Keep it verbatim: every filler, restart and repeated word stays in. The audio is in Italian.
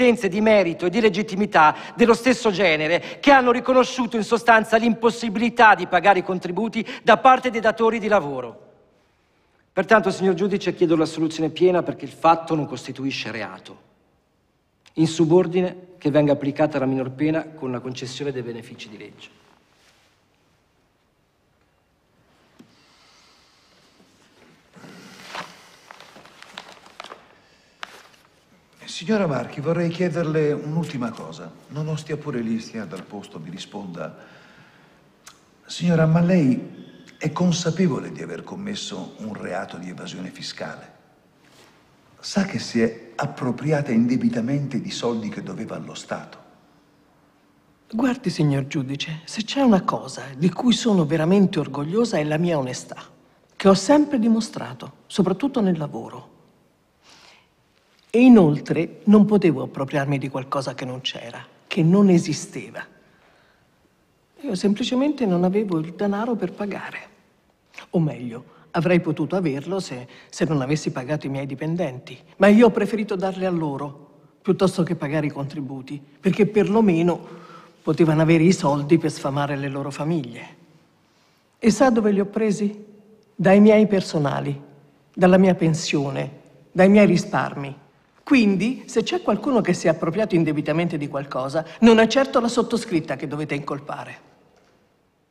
competenze di merito e di legittimità dello stesso genere, che hanno riconosciuto in sostanza l'impossibilità di pagare i contributi da parte dei datori di lavoro. Pertanto, signor giudice, chiedo l'assoluzione piena perché il fatto non costituisce reato. In subordine che venga applicata la minor pena con la concessione dei benefici di legge. Signora Marchi, vorrei chiederle un'ultima cosa. Non lo stia pure lì, stia dal posto, mi risponda. Signora, ma lei è consapevole di aver commesso un reato di evasione fiscale? Sa che si è appropriata indebitamente di soldi che doveva allo Stato? Guardi, signor giudice, se c'è una cosa di cui sono veramente orgogliosa è la mia onestà, che ho sempre dimostrato, soprattutto nel lavoro. E inoltre non potevo appropriarmi di qualcosa che non c'era, che non esisteva. Io semplicemente non avevo il denaro per pagare. O meglio, avrei potuto averlo se, se non avessi pagato i miei dipendenti. Ma io ho preferito darli a loro, piuttosto che pagare i contributi, perché perlomeno potevano avere i soldi per sfamare le loro famiglie. E sa dove li ho presi? Dai miei personali, dalla mia pensione, dai miei risparmi. Quindi, se c'è qualcuno che si è appropriato indebitamente di qualcosa, non è certo la sottoscritta che dovete incolpare.